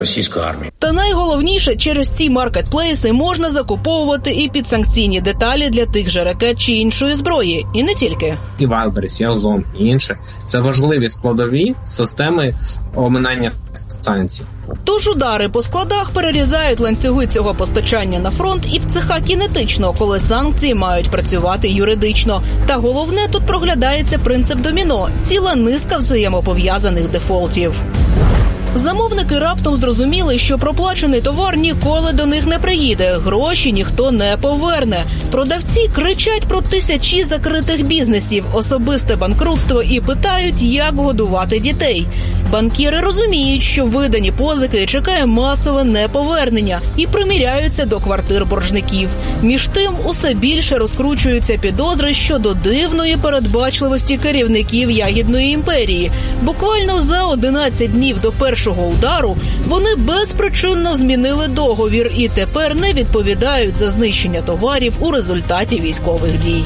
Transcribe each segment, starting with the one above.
російської армії. Та найголовніше, через ці маркетплейси можна закуповувати і підсанкційні деталі для тих же ракет чи іншої зброї. І не тільки. І Wildberries, і Озон, і інше. Це важливі складові системи оминання санкцій. Тож удари по складах перерізають ланцюги цього постачання на фронт і в цехах кінетично, коли санкції мають працювати юридично. Та головне, тут проглядається принцип доміно – ціла низка взаємопов'язаних дефолтів. Замовники раптом зрозуміли, що проплачений товар ніколи до них не приїде, гроші ніхто не поверне. Продавці кричать про тисячі закритих бізнесів, особисте банкрутство і питають, як годувати дітей. Банкіри розуміють, що видані позики чекає масове неповернення і приміряються до квартир боржників. Між тим, усе більше розкручуються підозри щодо дивної передбачливості керівників Ягідної імперії. Буквально за 11 днів до першого удару вони безпричинно змінили договір і тепер не відповідають за знищення товарів у результаті військових дій.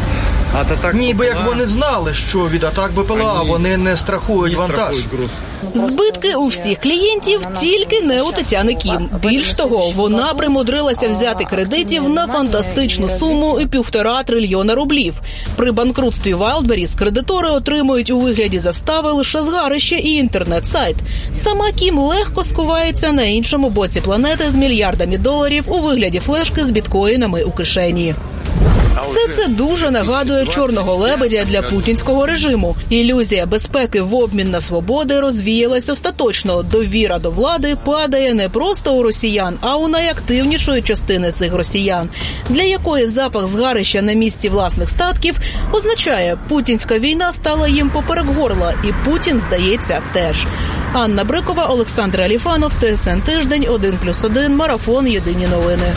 Ніби як вони знали, що від атак БПЛА вони не страхують вантаж. Збитки у всіх клієнтів, тільки не у Тетяни Кім. Більш того, вона примудрилася взяти кредитів на фантастичну суму 1,5 трильйона рублів. При банкрутстві Wildberries кредитори отримують у вигляді застави лише згарище і інтернет-сайт. Сама Кім легко скувається на іншому боці планети з мільярдами доларів у вигляді флешки з біткоїнами у кишені. Все це дуже нагадує чорного лебедя для путінського режиму. Ілюзія безпеки в обмін на свободи розвіялась остаточно. Довіра до влади падає не просто у росіян, а у найактивнішої частини цих росіян, для якої запах згарища на місці власних статків означає, путінська війна стала їм поперек горла, і Путін, здається, теж. Анна Брикова, Олександр Аліфанов, ТСН Тиждень, 1+1, Марафон, Єдині новини.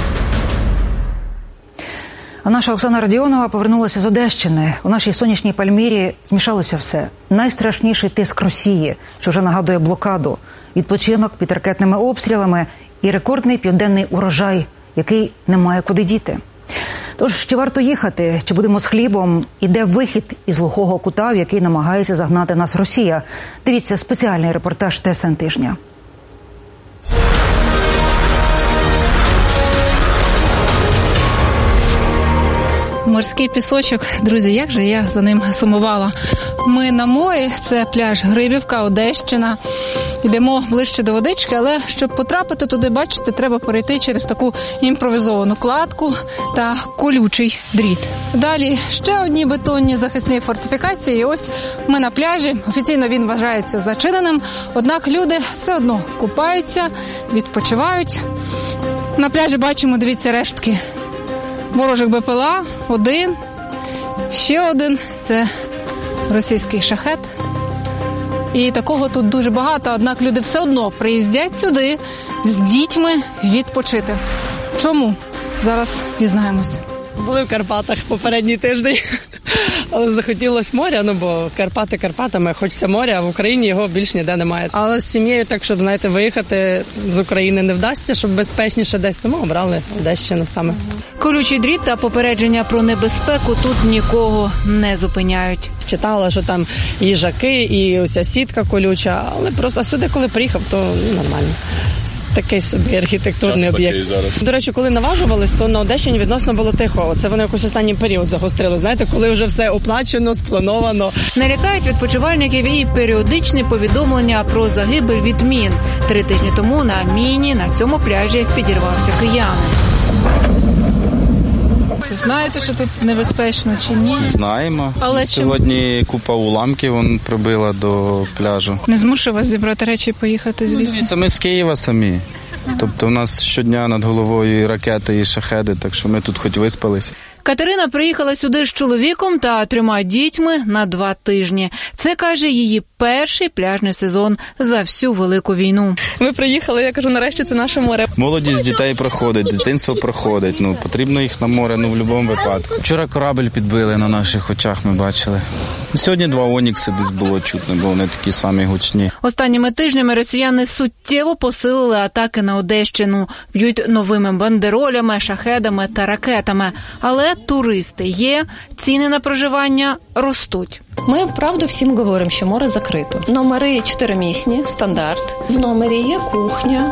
А наша Оксана Радіонова повернулася з Одещини. У нашій сонячній Пальмірі змішалося все. Найстрашніший тиск Росії, що вже нагадує блокаду, відпочинок під ракетними обстрілами і рекордний південний урожай, який немає куди діти. Тож, чи варто їхати, чи будемо з хлібом, і де вихід із глухого кута, в який намагається загнати нас Росія? Дивіться спеціальний репортаж ТСН Тижня. Морський пісочок, друзі, як же я за ним сумувала. Ми на морі, це пляж Грибівка, Одещина. Йдемо ближче до водички, але щоб потрапити туди, бачите, треба перейти через таку імпровізовану кладку та колючий дріт. Далі ще одні бетонні захисні фортифікації. І ось ми на пляжі. Офіційно він вважається зачиненим, однак люди все одно купаються, відпочивають. На пляжі бачимо, дивіться, рештки ворожих БПЛА, один, ще один, це російський шахет. І такого тут дуже багато, однак люди все одно приїздять сюди з дітьми відпочити. Чому? Зараз дізнаємось. Були в Карпатах попередній тиждень, але захотілося моря, бо Карпати Карпатами, хочеться моря, а в Україні його більш ніде немає. Але з сім'єю так, щоб, знаєте, виїхати з України не вдасться, щоб безпечніше десь, тому обрали Одещину саме. Колючий дріт та попередження про небезпеку тут нікого не зупиняють. Читала, що там їжаки і ося сітка колюча, але просто сюди, коли приїхав, то нормально. Такий собі архітектурний об'єкт. До речі, коли наважувались, то на Одещині відносно було тихо. Це вони якось останній період загострили. Знаєте, коли вже все оплачено, сплановано. Не лякають відпочивальників і періодичні повідомлення про загибель від мін. 3 тижні тому на міні на цьому пляжі підірвався киянин. Знаєте, що тут небезпечно чи ні? Знаємо. Але сьогодні купа уламків прибила до пляжу. Не змушує вас зібрати речі і поїхати звідси? Це ми з Києва самі. Тобто у нас щодня над головою і ракети, і шахеди, так що ми тут хоч виспались. Катерина приїхала сюди з чоловіком та 3 дітьми на 2 тижні. Це, каже, її перший пляжний сезон за всю Велику війну. Ми приїхали, я кажу, нарешті це наше море. Молодість дітей проходить, дитинство проходить. Потрібно їх на море, в будь-якому випадку. Вчора корабель підбили на наших очах, ми бачили. Сьогодні 2 Онікси десь було чутно, бо вони такі самі гучні. Останніми тижнями росіяни суттєво посилили атаки на Одещину. Б'ють новими бандеролями, шахедами та ракетами. Але туристи є, ціни на проживання ростуть. Ми, правду, всім говоримо, що море закрито. Номери 4-місні, стандарт. В номері є кухня,